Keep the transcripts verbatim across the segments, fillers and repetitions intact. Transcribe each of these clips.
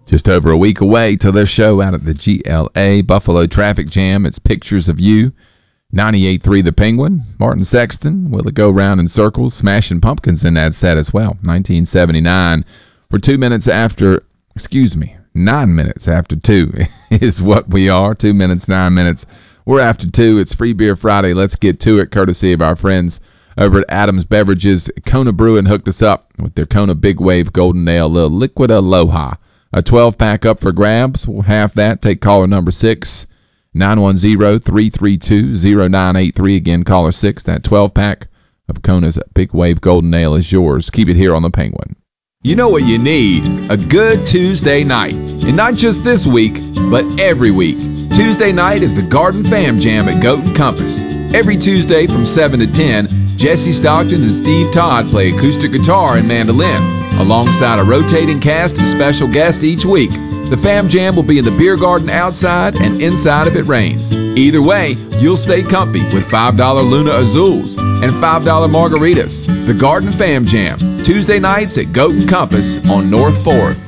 Just over a week away till their show out at the G L A Buffalo Traffic Jam. It's Pictures of You. ninety-eight point three The Penguin. Martin Sexton. Will it go round in circles? Smashing Pumpkins in that set as well. nineteen seventy-nine. We're two minutes after, excuse me, nine minutes after two is what we are. Two minutes, nine minutes. We're after two. It's Free Beer Friday. Let's get to it, courtesy of our friends over at Adams Beverages. Kona Brewing hooked us up with their Kona Big Wave Golden Ale, little Liquid Aloha. A twelve-pack up for grabs. We'll have that. Take caller number six, nine one zero, three three two, zero nine eight three. Again, caller six. That twelve-pack of Kona's Big Wave Golden Ale is yours. Keep it here on the Penguin. You know what you need? A good Tuesday night. And not just this week, but every week. Tuesday night is the Garden Fam Jam at Goat and Compass. Every Tuesday from seven to ten, Jesse Stockton and Steve Todd play acoustic guitar and mandolin, alongside a rotating cast of special guests each week. The Fam Jam will be in the beer garden outside and inside if it rains. Either way, you'll stay comfy with five dollar Luna Azules and five dollar margaritas. The Garden Fam Jam, Tuesday nights at Goat and Compass on North fourth.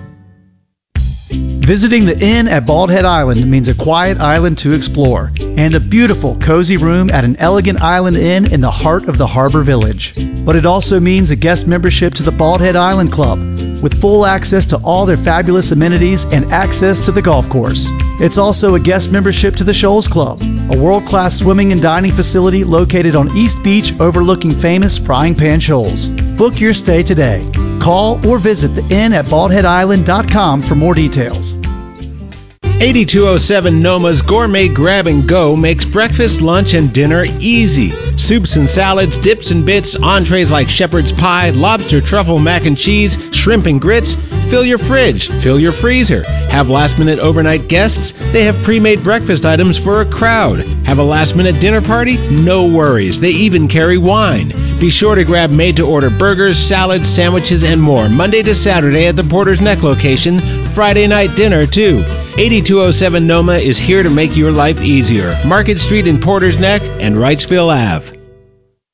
Visiting the inn at Bald Head Island means a quiet island to explore and a beautiful, cozy room at an elegant island inn in the heart of the harbor village. But it also means a guest membership to the Bald Head Island Club with full access to all their fabulous amenities and access to the golf course. It's also a guest membership to the Shoals Club, a world-class swimming and dining facility located on East Beach overlooking famous Frying Pan Shoals. Book your stay today. Call or visit the inn at bald head island dot com for more details. eighty-two oh seven Noma's Gourmet Grab and Go makes breakfast, lunch, and dinner easy. Soups and salads, dips and bits, entrees like shepherd's pie, lobster truffle mac and cheese, shrimp and grits. Fill your fridge, fill your freezer. Have last-minute overnight guests? They have pre-made breakfast items for a crowd. Have a last-minute dinner party? No worries. They even carry wine. Be sure to grab made-to-order burgers, salads, sandwiches, and more Monday to Saturday at the Porter's Neck location. Friday night dinner, too. eighty-two oh seven Noma is here to make your life easier. Market Street in Porter's Neck and Wrightsville Avenue.